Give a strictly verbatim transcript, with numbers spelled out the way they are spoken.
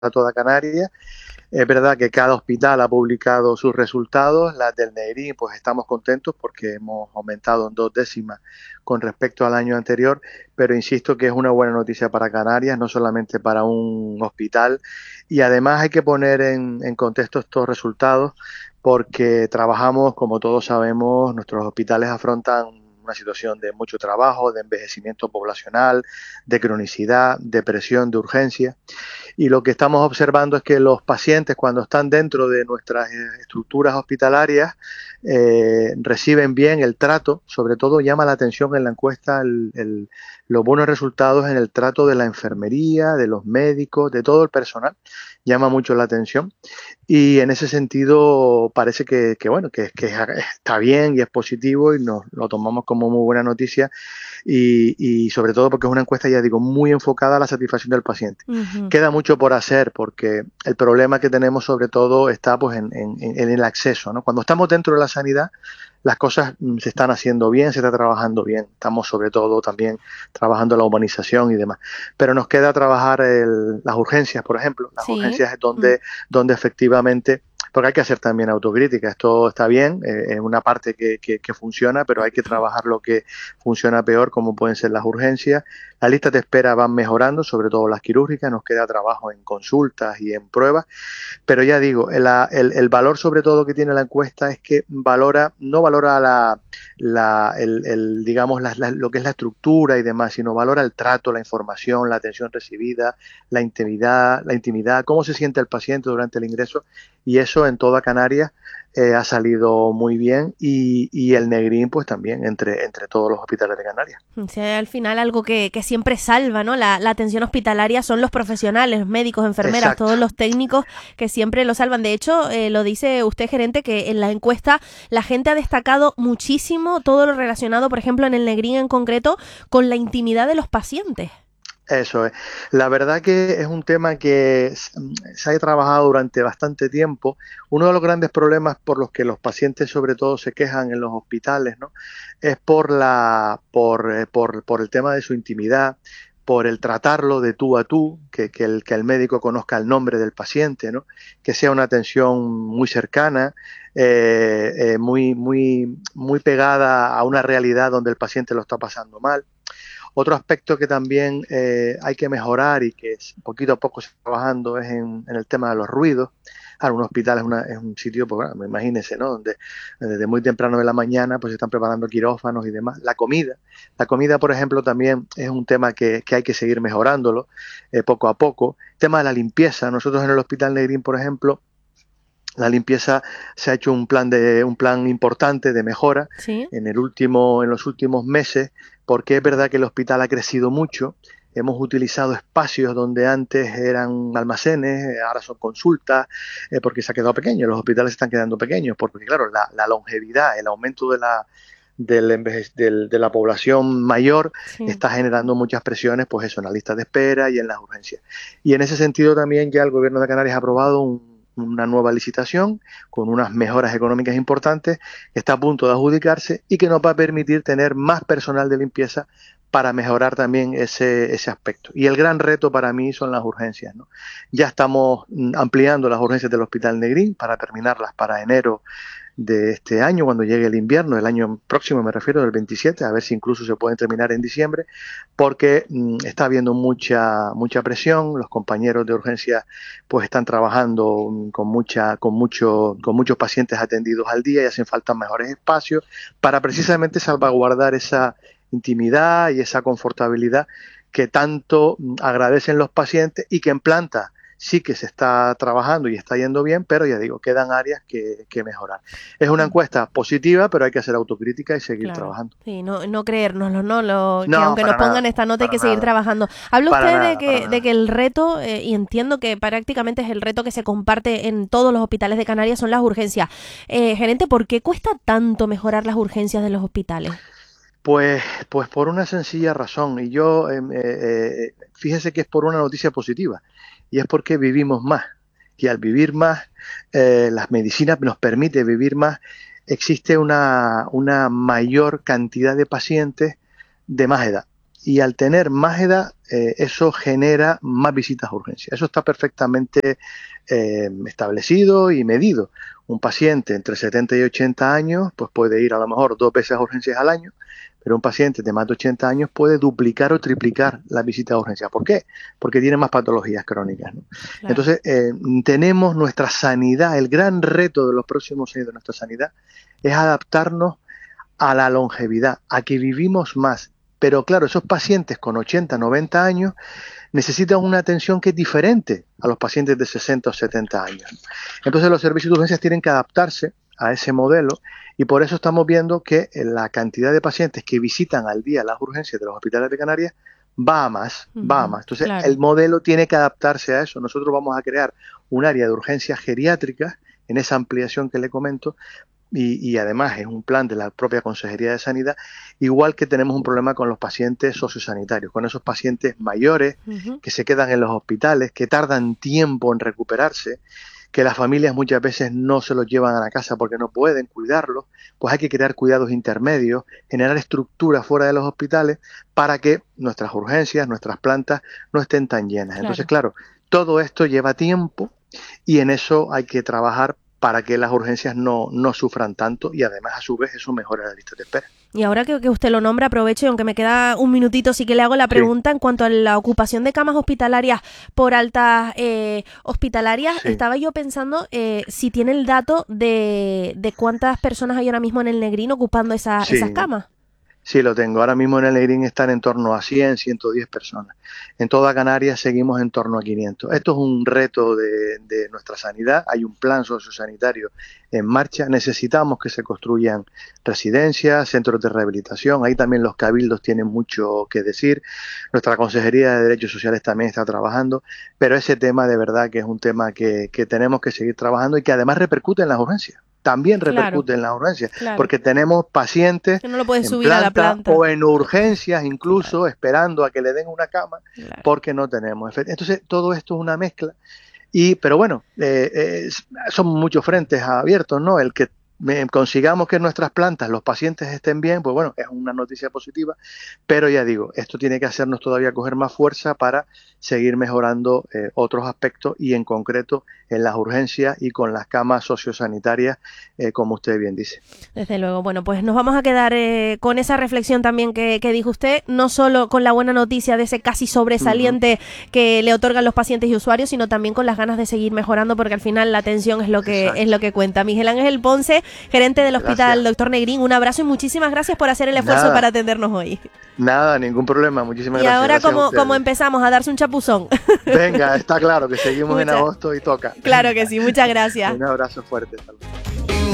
toda Canarias. Es verdad que cada hospital ha publicado sus resultados. Las del Negrín, pues estamos contentos porque hemos aumentado en dos décimas con respecto al año anterior, pero insisto que es una buena noticia para Canarias, no solamente para un hospital. Y además hay que poner en, en contexto estos resultados porque trabajamos, como todos sabemos, nuestros hospitales afrontan una situación de mucho trabajo, de envejecimiento poblacional, de cronicidad, de presión, de urgencia. Y lo que estamos observando es que los pacientes, cuando están dentro de nuestras estructuras hospitalarias, eh, reciben bien el trato. Sobre todo llama la atención en la encuesta el, el, los buenos resultados en el trato de la enfermería, de los médicos, de todo el personal. Llama mucho la atención. Y en ese sentido parece que, que bueno, que, que está bien y es positivo y nos lo tomamos como muy buena noticia. Y, y sobre todo porque es una encuesta, ya digo, muy enfocada a la satisfacción del paciente. Ujú. Queda mucho por hacer porque el problema que tenemos sobre todo está pues en, en, en el acceso, ¿no? Cuando estamos dentro de la sanidad, las cosas mm, se están haciendo bien, se está trabajando bien. Estamos sobre todo también trabajando la humanización y demás. Pero nos queda trabajar el, las urgencias, por ejemplo. Las Sí. urgencias es Mm. donde, donde efectivamente, porque hay que hacer también autocrítica. Esto está bien, eh, es una parte que, que, que funciona, pero hay que trabajar lo que funciona peor, como pueden ser las urgencias. Las listas de espera van mejorando, sobre todo las quirúrgicas. Nos queda trabajo en consultas y en pruebas. Pero ya digo, el, el, el valor sobre todo que tiene la encuesta es que valora, no valora la, la, el, el, digamos, la, la, lo que es la estructura y demás, sino valora el trato, la información, la atención recibida, la intimidad, la intimidad, cómo se siente el paciente durante el ingreso, y eso en toda Canarias eh, ha salido muy bien, y, y el Negrín pues también entre, entre todos los hospitales de Canarias. O sea, al final algo que, que siempre salva, ¿no? La, la atención hospitalaria son los profesionales, médicos, enfermeras, Exacto. todos los técnicos que siempre lo salvan. De hecho, eh, lo dice usted, gerente, que en la encuesta la gente ha destacado muchísimo todo lo relacionado, por ejemplo, en el Negrín en concreto, con la intimidad de los pacientes. Eso es. La verdad que es un tema que se ha trabajado durante bastante tiempo. Uno de los grandes problemas por los que los pacientes sobre todo se quejan en los hospitales, ¿no? Es por la, por, eh, por, por el tema de su intimidad, por el tratarlo de tú a tú, que, que, el, que el médico conozca el nombre del paciente, ¿no? Que sea una atención muy cercana, eh, eh, muy, muy, muy pegada a una realidad donde el paciente lo está pasando mal. Otro aspecto que también eh, hay que mejorar y que poquito a poco se está trabajando es en, en el tema de los ruidos. Ahora, un hospital es, una, es un sitio, pues bueno, imagínense, ¿no? Donde desde muy temprano de la mañana pues se están preparando quirófanos y demás. La comida. La comida, por ejemplo, también es un tema que, que hay que seguir mejorándolo eh, poco a poco. El tema de la limpieza. Nosotros en el Hospital Negrín, por ejemplo, la limpieza se ha hecho un plan de un plan importante de mejora Sí. en el último en los últimos meses, porque es verdad que el hospital ha crecido mucho. Hemos utilizado espacios donde antes eran almacenes, ahora son consultas, eh, porque se ha quedado pequeño. Los hospitales se están quedando pequeños, porque claro, la, la longevidad, el aumento de la del enveje- del, de la población mayor Sí. está generando muchas presiones, pues eso, en la lista de espera y en las urgencias. Y en ese sentido también ya el Gobierno de Canarias ha aprobado un una nueva licitación con unas mejoras económicas importantes que está a punto de adjudicarse y que nos va a permitir tener más personal de limpieza para mejorar también ese, ese aspecto. Y el gran reto para mí son las urgencias, ¿no? Ya estamos ampliando las urgencias del Hospital Negrín para terminarlas para enero de este año, cuando llegue el invierno, el año próximo me refiero, del veintisiete, a ver si incluso se pueden terminar en diciembre, porque mm, está habiendo mucha mucha presión, los compañeros de urgencia pues están trabajando mm, con mucha con mucho con muchos pacientes atendidos al día y hacen falta mejores espacios para precisamente salvaguardar esa intimidad y esa confortabilidad que tanto mm, agradecen los pacientes y que en planta sí que se está trabajando y está yendo bien, pero ya digo, quedan áreas que, que mejorar. Es una encuesta positiva, pero hay que hacer autocrítica y seguir Claro, trabajando. sí, no, no creérnoslo, ¿no? Lo, que No, aunque nos para pongan nada, esta nota hay para que seguir nada, trabajando. Habla para usted de nada, para que, de que nada. el reto, eh, y entiendo que prácticamente es el reto que se comparte en todos los hospitales de Canarias, son las urgencias. Eh, gerente, ¿por qué cuesta tanto mejorar las urgencias de los hospitales? Pues, pues por una sencilla razón, y yo, eh, eh, fíjese que es por una noticia positiva, y es porque vivimos más, y al vivir más, eh, las medicinas nos permite vivir más, existe una, una mayor cantidad de pacientes de más edad. y al tener más edad, eh, eso genera más visitas a urgencias. Eso está perfectamente eh, establecido y medido. Un paciente entre setenta y ochenta años pues puede ir a lo mejor dos veces a urgencias al año, pero un paciente de más de ochenta años puede duplicar o triplicar la visita a urgencias. ¿Por qué? Porque tiene más patologías crónicas, ¿no? Claro. Entonces, eh, tenemos nuestra sanidad, el gran reto de los próximos años de nuestra sanidad es adaptarnos a la longevidad, a que vivimos más. Pero claro, esos pacientes con ochenta, noventa años necesitan una atención que es diferente a los pacientes de sesenta o setenta años. Entonces los servicios de urgencias tienen que adaptarse a ese modelo y por eso estamos viendo que la cantidad de pacientes que visitan al día las urgencias de los hospitales de Canarias va a más, uh-huh, va a más. Entonces claro. El modelo tiene que adaptarse a eso. Nosotros vamos a crear un área de urgencias geriátricas en esa ampliación que le comento. Y, y además es un plan de la propia Consejería de Sanidad, igual que tenemos un problema con los pacientes sociosanitarios, con esos pacientes mayores uh-huh. que se quedan en los hospitales, que tardan tiempo en recuperarse, que las familias muchas veces no se los llevan a la casa porque no pueden cuidarlos, pues hay que crear cuidados intermedios, generar estructuras fuera de los hospitales para que nuestras urgencias, nuestras plantas no estén tan llenas. Claro. Entonces, claro, todo esto lleva tiempo y en eso hay que trabajar para que las urgencias no, no sufran tanto y además a su vez eso mejora la lista de espera. Y ahora que, que usted lo nombra, aprovecho y aunque me queda un minutito, sí que le hago la pregunta sí. En cuanto a la ocupación de camas hospitalarias por altas eh, hospitalarias. Sí. Estaba yo pensando eh, si tiene el dato de, de cuántas personas hay ahora mismo en el Negrín ocupando esa, sí. esas camas. Sí, lo tengo. Ahora mismo en el Negrín están en torno a cien, ciento diez personas. En toda Canarias seguimos en torno a quinientos. Esto es un reto de, de nuestra sanidad. Hay un plan sociosanitario en marcha. Necesitamos que se construyan residencias, centros de rehabilitación. Ahí también los cabildos tienen mucho que decir. Nuestra Consejería de Derechos Sociales también está trabajando. Pero ese tema de verdad que es un tema que, que tenemos que seguir trabajando y que además repercute en las urgencias. También repercute claro, en las urgencias, claro. porque tenemos pacientes que no lo pueden en subir planta, a la planta o en urgencias incluso claro. esperando a que le den una cama claro. porque no tenemos. Entonces todo esto es una mezcla, y pero bueno, eh, eh, son muchos frentes abiertos, ¿no? El que consigamos que en nuestras plantas los pacientes estén bien, pues bueno, es una noticia positiva, pero ya digo, esto tiene que hacernos todavía coger más fuerza para seguir mejorando eh, otros aspectos y en concreto en las urgencias y con las camas sociosanitarias, eh, como usted bien dice. Desde luego, bueno, pues nos vamos a quedar eh, con esa reflexión también que, que dijo usted, no solo con la buena noticia de ese casi sobresaliente uh-huh. que le otorgan los pacientes y usuarios, sino también con las ganas de seguir mejorando, porque al final la atención es lo que Exacto. es lo que cuenta. Miguel Ángel Ponce, gerente del Hospital gracias. Doctor Negrín, un abrazo y muchísimas gracias por hacer el esfuerzo Nada. para atendernos hoy. Nada, ningún problema, muchísimas y gracias. Y ahora gracias como, como empezamos a darse un chapuzón. Venga, está claro que seguimos Mucha... en agosto y toca. Claro que sí, muchas gracias. Un abrazo fuerte. Salud.